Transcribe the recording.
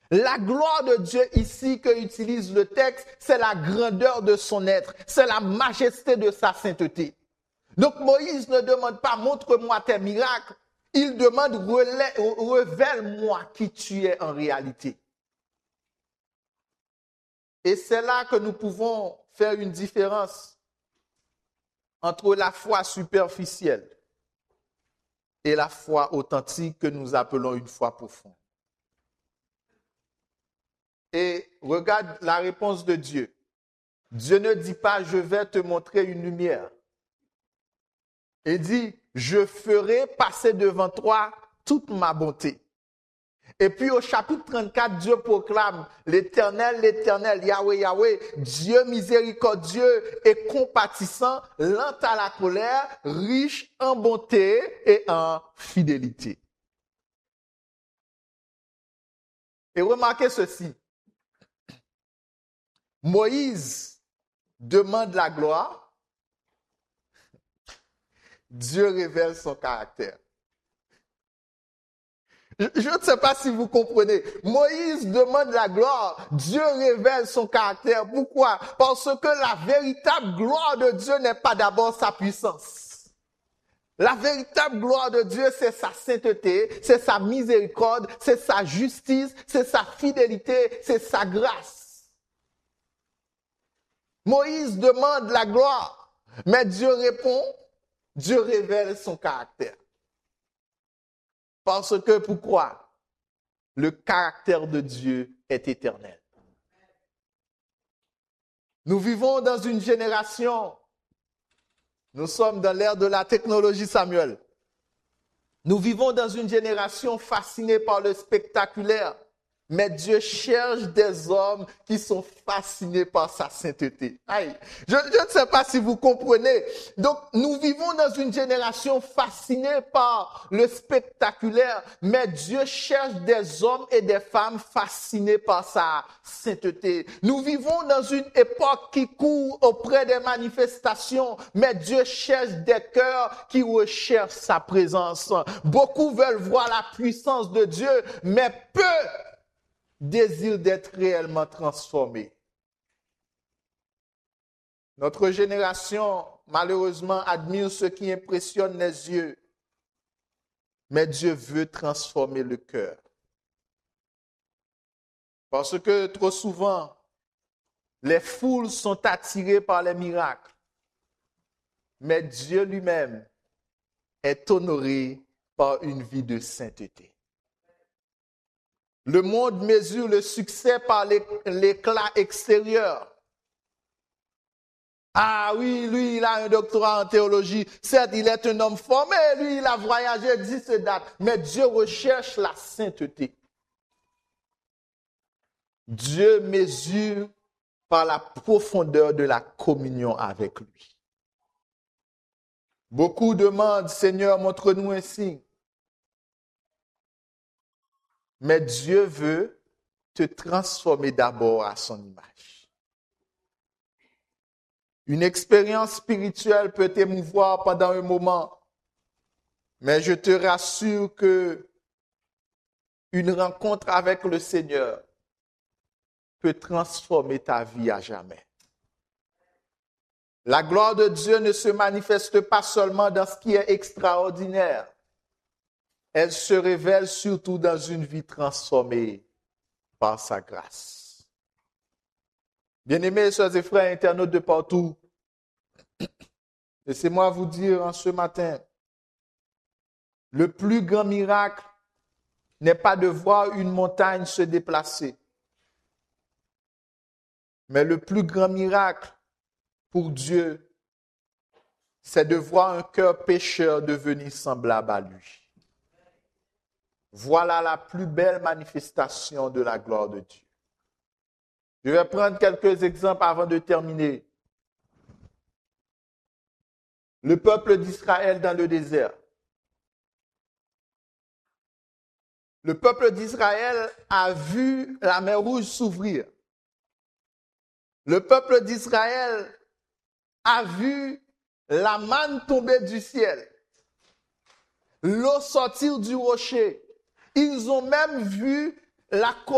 La gloire de Dieu ici que utilise le texte, c'est la grandeur de son être, c'est la majesté de sa sainteté. Donc Moïse ne demande pas « montre-moi tes miracles », il demande « révèle-moi qui tu es en réalité ». Et c'est là que nous pouvons faire une différence entre la foi superficielle et la foi authentique que nous appelons une foi profonde. Et regarde la réponse de Dieu. Dieu ne dit pas « je vais te montrer une lumière ». Il dit « je ferai passer devant toi toute ma bonté ». Et puis au chapitre 34, Dieu proclame « l'Éternel, l'Éternel, Yahweh, Yahweh, Dieu miséricordieux et compatissant, lent à la colère, riche en bonté et en fidélité. » Et remarquez ceci. Moïse demande la gloire, Dieu révèle son caractère. Je ne sais pas si vous comprenez. Moïse demande la gloire, Dieu révèle son caractère. Pourquoi? Parce que la véritable gloire de Dieu n'est pas d'abord sa puissance. La véritable gloire de Dieu, c'est sa sainteté, c'est sa miséricorde, c'est sa justice, c'est sa fidélité, c'est sa grâce. Moïse demande la gloire, mais Dieu répond, Dieu révèle son caractère. Parce que pourquoi? Le caractère de Dieu est éternel. Nous vivons dans une génération, nous sommes dans l'ère de la technologie, Samuel. Nous vivons dans une génération fascinée par le spectaculaire. Mais Dieu cherche des hommes qui sont fascinés par sa sainteté. Aïe. Je ne sais pas si vous comprenez. Donc, nous vivons dans une génération fascinée par le spectaculaire, mais Dieu cherche des hommes et des femmes fascinés par sa sainteté. Nous vivons dans une époque qui court auprès des manifestations, mais Dieu cherche des cœurs qui recherchent sa présence. Beaucoup veulent voir la puissance de Dieu, mais peu désir d'être réellement transformé. Notre génération, malheureusement, admire ce qui impressionne les yeux, mais Dieu veut transformer le cœur. Parce que trop souvent, les foules sont attirées par les miracles, mais Dieu lui-même est honoré par une vie de sainteté. Le monde mesure le succès par l'éclat extérieur. Ah oui, lui, il a un doctorat en théologie. Certes, il est un homme formé. Lui, il a voyagé 10 dates. Mais Dieu recherche la sainteté. Dieu mesure par la profondeur de la communion avec lui. Beaucoup demandent, Seigneur, montre-nous un signe. Mais Dieu veut te transformer d'abord à son image. Une expérience spirituelle peut t'émouvoir pendant un moment, mais je te rassure que une rencontre avec le Seigneur peut transformer ta vie à jamais. La gloire de Dieu ne se manifeste pas seulement dans ce qui est extraordinaire. Elle se révèle surtout dans une vie transformée par sa grâce. Bien-aimés, sœurs et frères internautes de partout, laissez-moi vous dire en ce matin, le plus grand miracle n'est pas de voir une montagne se déplacer, mais le plus grand miracle pour Dieu, c'est de voir un cœur pécheur devenir semblable à lui. Voilà la plus belle manifestation de la gloire de Dieu. Je vais prendre quelques exemples avant de terminer. Le peuple d'Israël dans le désert. Le peuple d'Israël a vu la mer Rouge s'ouvrir. Le peuple d'Israël a vu la manne tomber du ciel, l'eau sortir du rocher. Ils ont même vu la